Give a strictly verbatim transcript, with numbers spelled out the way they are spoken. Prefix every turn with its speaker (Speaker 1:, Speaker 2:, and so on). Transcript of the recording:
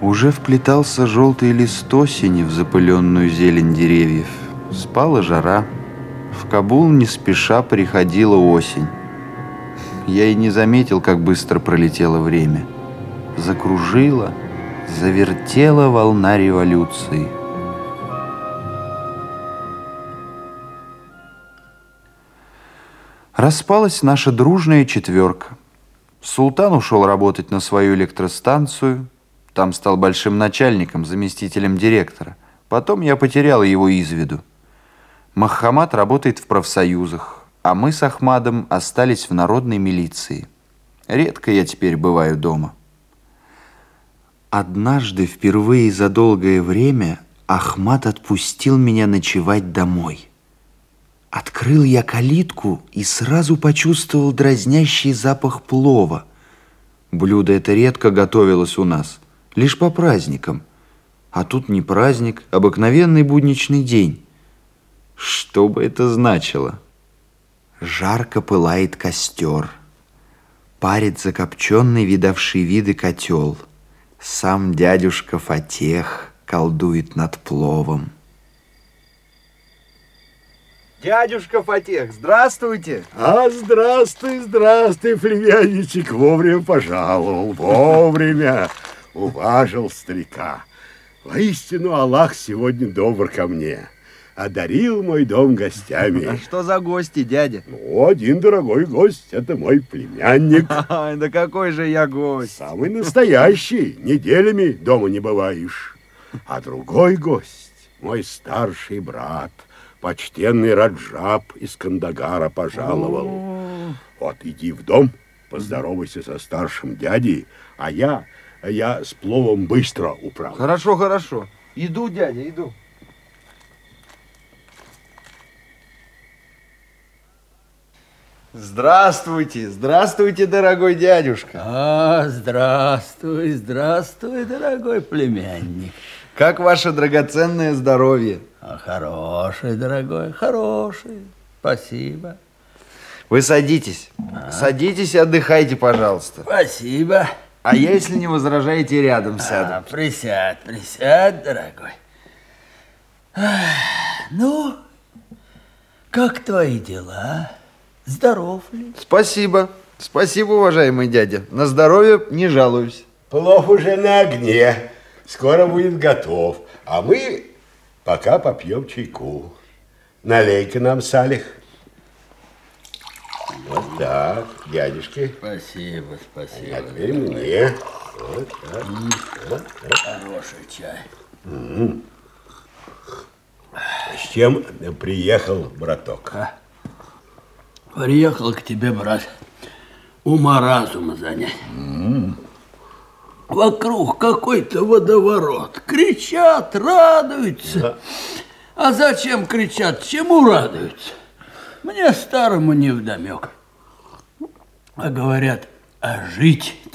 Speaker 1: Уже вплетался желтый лист осени в запыленную зелень деревьев. Спала жара. В Кабул не спеша приходила осень. Я и не заметил, как быстро пролетело время. Закружила, завертела волна революции. Распалась наша дружная четверка. Султан ушел работать на свою электростанцию. Там стал большим начальником, заместителем директора. Потом я потерял его из виду. Махамад работает в профсоюзах, а мы с Ахмадом остались в народной милиции. Редко я теперь бываю дома. Однажды, впервые за долгое время, Ахмад отпустил меня ночевать домой. Открыл я калитку и сразу почувствовал дразнящий запах плова. Блюдо это редко готовилось у нас, лишь по праздникам. А тут не праздник, обыкновенный будничный день. Что бы это значило? Жарко пылает костер. Парит закопченный, видавший виды котел. Сам дядюшка Фатех колдует над пловом.
Speaker 2: Дядюшка Фатех, здравствуйте!
Speaker 3: А, здравствуй, здравствуй, племянничек, вовремя пожаловал, вовремя уважил старика. Воистину, Аллах сегодня добр ко мне, одарил мой дом гостями.
Speaker 2: А что за гости, дядя?
Speaker 3: Ну, один дорогой гость, это мой племянник.
Speaker 2: Да какой же я гость?
Speaker 3: Самый настоящий, неделями дома не бываешь. А другой гость, мой старший брат, почтенный Раджаб из Кандагара пожаловал. О-о-о. Вот иди в дом, поздоровайся со старшим дядей, а я, я с пловом быстро управлю.
Speaker 2: Хорошо, хорошо. Иду, дядя, иду. Здравствуйте, здравствуйте, дорогой дядюшка.
Speaker 4: А, здравствуй, здравствуй, дорогой племянник.
Speaker 2: Как ваше драгоценное здоровье?
Speaker 4: А, хороший, дорогой, хороший. Спасибо.
Speaker 2: Вы садитесь. А? Садитесь и отдыхайте, пожалуйста.
Speaker 4: Спасибо.
Speaker 2: А я, если не возражаете, рядом сяду.
Speaker 4: А, присядь, присядь, дорогой. Ну, как твои дела? Здоров ли?
Speaker 2: Спасибо. Спасибо, уважаемый дядя. На здоровье не жалуюсь.
Speaker 3: Плов уже на огне. Скоро будет готов. А мы пока попьем чайку. Налей-ка нам, Салих. Вот так, дядюшки.
Speaker 4: Спасибо, спасибо.
Speaker 3: А теперь мне. Вот так.
Speaker 4: Mm.
Speaker 3: Вот так.
Speaker 4: Хороший чай.
Speaker 3: Mm. С чем приехал браток?
Speaker 4: А? Приехал к тебе, брат, ума-разума занять.
Speaker 3: Mm.
Speaker 4: Вокруг какой-то водоворот. Кричат, радуются. Да. А зачем кричат? Чему радуются? Мне старому невдомек. А говорят, а жить